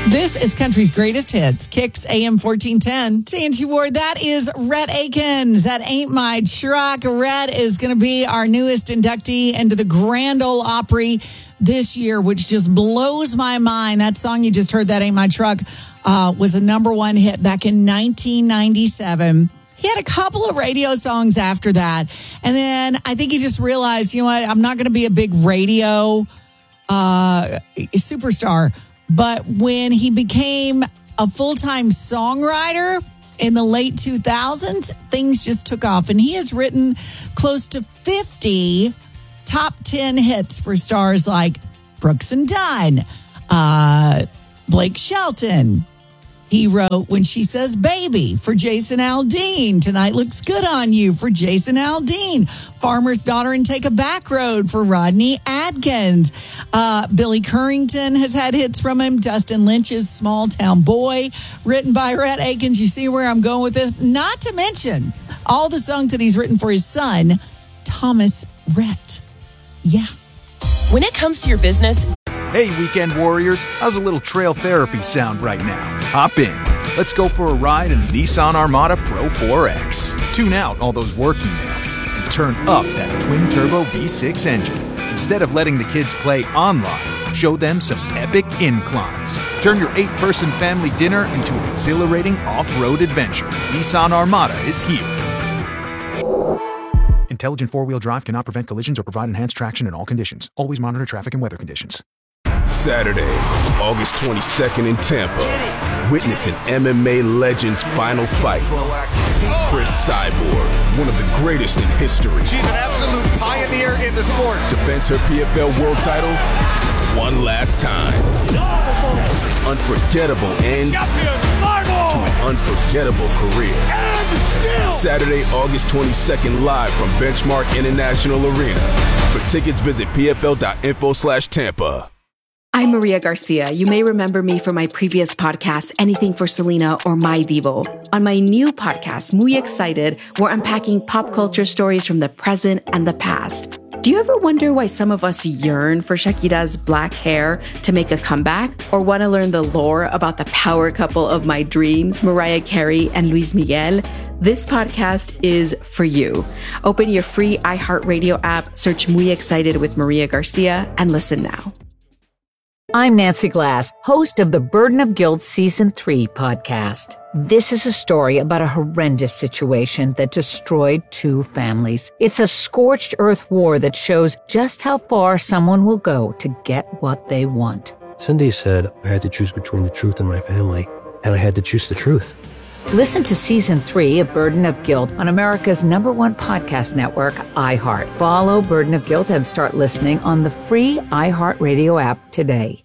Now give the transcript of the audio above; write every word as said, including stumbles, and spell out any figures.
This is Country's Greatest Hits, Kicks A M fourteen ten. Sandy Ward, that is Rhett Akins. That Ain't My Truck. Rhett is going to be our newest inductee into the Grand Ole Opry this year, which just blows my mind. That song you just heard, That Ain't My Truck, uh, was a number one hit back in nineteen ninety-seven. He had a couple of radio songs after that. And then I think he just realized, you know what, I'm not going to be a big radio uh, superstar. But when he became a full-time songwriter in the late two thousands, things just took off. And he has written close to fifty top ten hits for stars like Brooks and Dunn, uh, Blake Shelton. He wrote When She Says Baby for Jason Aldean. Tonight Looks Good on You for Jason Aldean. Farmer's Daughter and Take a Back Road for Rodney Adkins. Uh, Billy Currington has had hits from him. Dustin Lynch's Small Town Boy, written by Rhett Akins. You see where I'm going with this? Not to mention all the songs that he's written for his son, Thomas Rhett. Yeah. When it comes to your business... Hey, Weekend Warriors, how's a little trail therapy sound right now? Hop in. Let's go for a ride in the Nissan Armada Pro four X. Tune out all those work emails and turn up that twin-turbo V six engine. Instead of letting the kids play online, show them some epic inclines. Turn your eight-person family dinner into an exhilarating off-road adventure. Nissan Armada is here. Intelligent four-wheel drive cannot prevent collisions or provide enhanced traction in all conditions. Always monitor traffic and weather conditions. Saturday, August twenty-second in Tampa. Witness an M M A legend's final fight. Chris Cyborg, one of the greatest in history. She's an absolute pioneer in the sport. Defends her P F L world title one last time. Unforgettable end to an unforgettable career. Saturday, August twenty-second, live from Benchmark International Arena. For tickets, visit pfl.info slash Tampa. I'm Maria Garcia. You may remember me from my previous podcast, Anything for Selena or My Divo. On my new podcast, Muy Excited, we're unpacking pop culture stories from the present and the past. Do you ever wonder why some of us yearn for Shakira's black hair to make a comeback? Or want to learn the lore about the power couple of my dreams, Mariah Carey and Luis Miguel? This podcast is for you. Open your free iHeartRadio app, search Muy Excited with Maria Garcia, and listen now. I'm Nancy Glass, host of the Burden of Guilt Season three podcast. This is a story about a horrendous situation that destroyed two families. It's a scorched earth war that shows just how far someone will go to get what they want. Cindy said I had to choose between the truth and my family, and I had to choose the truth. Listen to Season three of Burden of Guilt on America's number one podcast network, iHeart. Follow Burden of Guilt and start listening on the free iHeartRadio app today.